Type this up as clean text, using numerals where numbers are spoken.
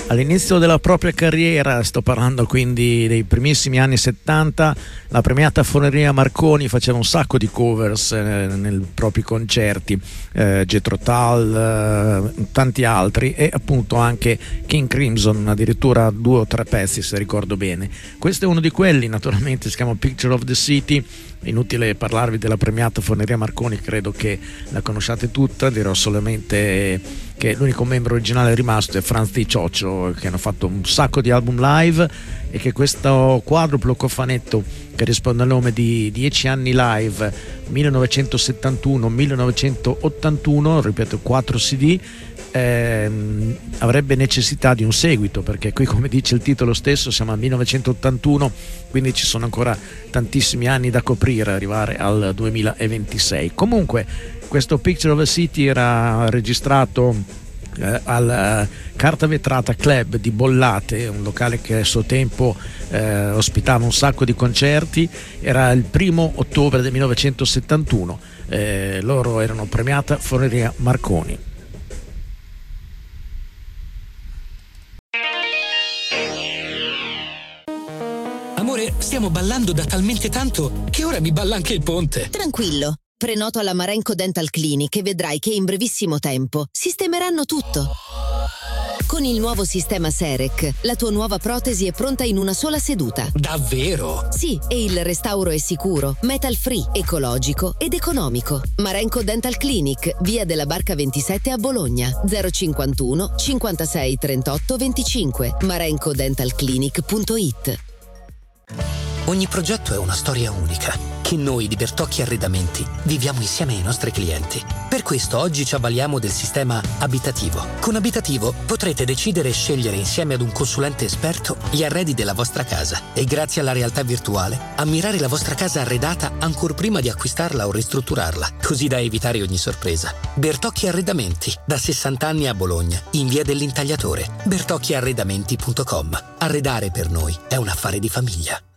All'inizio della propria carriera, sto parlando quindi dei primissimi anni 70, la premiata Forneria Marconi faceva un sacco di covers nei propri concerti, Jethro Tull, tanti altri, e appunto anche King Crimson, addirittura 2 o 3 pezzi se ricordo bene. Questo è uno di quelli, naturalmente si chiama Picture of the City. Inutile parlarvi della premiata Forneria Marconi, credo che la conosciate tutta, dirò solamente che l'unico membro originale rimasto è Franz Di Cioccio, che hanno fatto un sacco di album live, e che questo quadruplo cofanetto, che risponde al nome di 10 anni live 1971-1981, ripeto 4 CD, avrebbe necessità di un seguito, perché qui, come dice il titolo stesso, siamo al 1981, quindi ci sono ancora tantissimi anni da coprire, arrivare al 2026. Comunque questo Picture of a City era registrato al Carta Vetrata Club di Bollate, un locale che a suo tempo ospitava un sacco di concerti. Era il 1° ottobre del 1971, loro erano premiata Forneria Marconi. Amore, stiamo ballando da talmente tanto che ora mi balla anche il ponte. Tranquillo, prenoto alla Marenco Dental Clinic e vedrai che in brevissimo tempo sistemeranno tutto. Con il nuovo sistema Serec, la tua nuova protesi è pronta in una sola seduta. Davvero? Sì, e il restauro è sicuro, metal free, ecologico ed economico. Marenco Dental Clinic, via della Barca 27 a Bologna, 051 56 38 25, marencodentalclinic.it. Ogni progetto è una storia unica che noi di Bertocchi Arredamenti viviamo insieme ai nostri clienti. Per questo oggi ci avvaliamo del sistema abitativo. Con Abitativo potrete decidere e scegliere insieme ad un consulente esperto gli arredi della vostra casa e, grazie alla realtà virtuale, ammirare la vostra casa arredata ancor prima di acquistarla o ristrutturarla, così da evitare ogni sorpresa. Bertocchi Arredamenti, da 60 anni a Bologna, in via dell'Intagliatore. bertocchiarredamenti.com. Arredare per noi è un affare di famiglia.